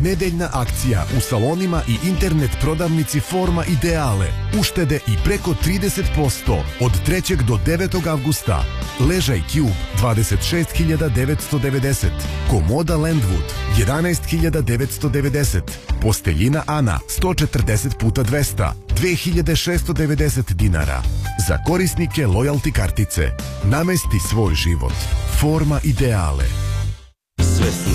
Nedeljna akcija u salonima i internet prodavnici Forma Ideale. Uštede i preko 30% od 3. do 9. avgusta. Ležaj Cube 26.990. Komoda Landwood 11.990. Posteljina Ana 140x200 2.690 dinara. Za korisnike loyalty kartice. Namesti svoj život. Forma Ideale.